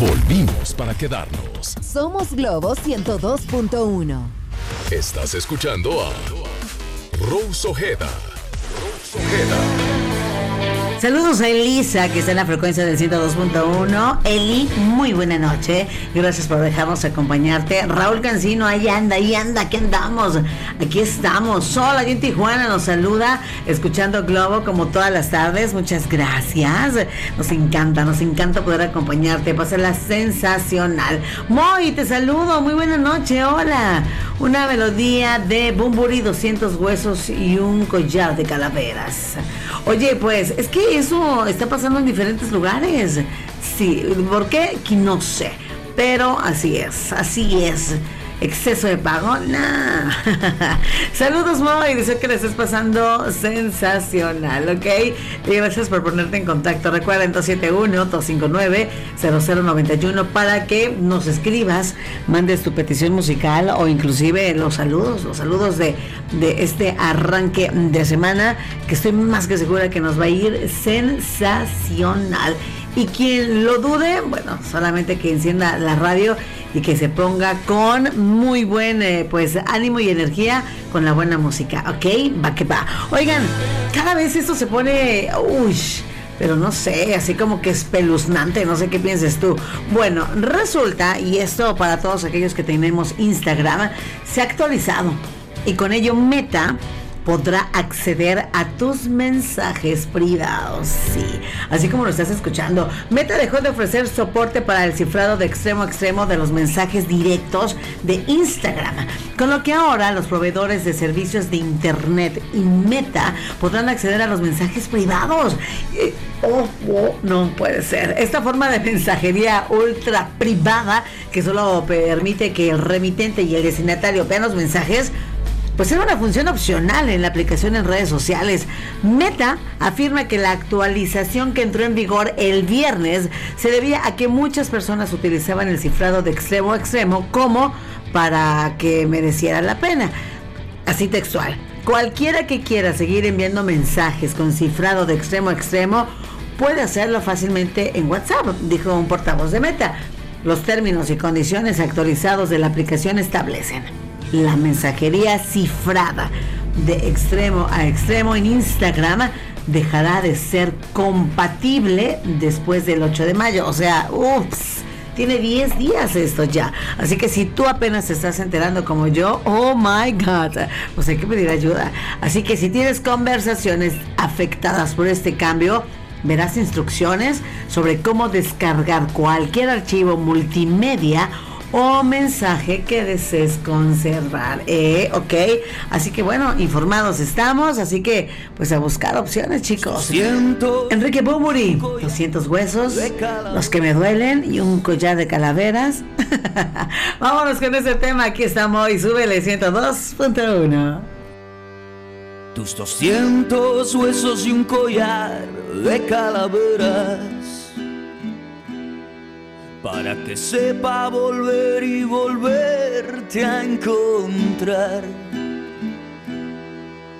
Volvimos para quedarnos. Somos Globo 102.1. Estás escuchando a Rose Ojeda. Saludos a Elisa, que está en la frecuencia del 102.1. Eli, muy buena noche. Gracias por dejarnos acompañarte. Raúl Cancino, ahí anda, aquí andamos. Aquí estamos. Sol, aquí en Tijuana, nos saluda, escuchando Globo como todas las tardes. Muchas gracias. Nos encanta poder acompañarte. Pásala sensacional. Moy, te saludo. Muy buena noche. Hola. Una melodía de Bumburi, 200 huesos y un collar de calaveras. Oye, pues, es que eso está pasando en diferentes lugares. Sí, ¿por qué? Que no sé. Pero así es. Exceso de pago, nah. Saludos, Moy, deseo que le estés pasando sensacional, ¿ok? Y gracias por ponerte en contacto. Recuerda, 271-259-0091 para que nos escribas, mandes tu petición musical o inclusive los saludos de este arranque de semana, que estoy más que segura que nos va a ir sensacional. Y quien lo dude, bueno, solamente que encienda la radio y que se ponga con muy buen pues ánimo y energía con la buena música, ¿ok? Va que va. Oigan, cada vez esto se pone, pero no sé, así como que espeluznante, no sé qué pienses tú. Bueno, resulta, y esto para todos aquellos que tenemos Instagram, se ha actualizado y con ello Meta podrá acceder a tus mensajes privados. Sí, así como lo estás escuchando, Meta dejó de ofrecer soporte para el cifrado de extremo a extremo de los mensajes directos de Instagram, con lo que ahora los proveedores de servicios de internet y Meta podrán acceder a los mensajes privados. No puede ser. Esta forma de mensajería ultra privada, que solo permite que el remitente y el destinatario vean los mensajes, pues era una función opcional en la aplicación en redes sociales. Meta afirma que la actualización que entró en vigor el viernes se debía a que muchas personas utilizaban el cifrado de extremo a extremo como para que mereciera la pena. Así textual: cualquiera que quiera seguir enviando mensajes con cifrado de extremo a extremo puede hacerlo fácilmente en WhatsApp, dijo un portavoz de Meta. Los términos y condiciones actualizados de la aplicación establecen: la mensajería cifrada de extremo a extremo en Instagram dejará de ser compatible después del 8 de mayo. O sea, tiene 10 días esto ya. Así que si tú apenas te estás enterando como yo, oh my God, pues hay que pedir ayuda. Así que si tienes conversaciones afectadas por este cambio, verás instrucciones sobre cómo descargar cualquier archivo multimedia o mensaje que desees conservar, ¿ok? Así que bueno, informados estamos, así que pues a buscar opciones, chicos. Enrique Bumburi, 200 huesos, los que me duelen y un collar de calaveras. Vámonos con ese tema, aquí estamos y súbele 102.1. Tus 200 huesos y un collar de calaveras, para que sepa volver y volverte a encontrar.